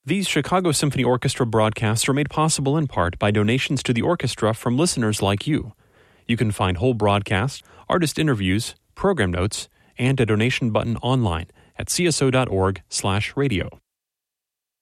These Chicago Symphony Orchestra broadcasts are made possible in part by donations to the orchestra from listeners like you. You can find whole broadcasts, artist interviews, program notes, and a donation button online at cso.org/radio.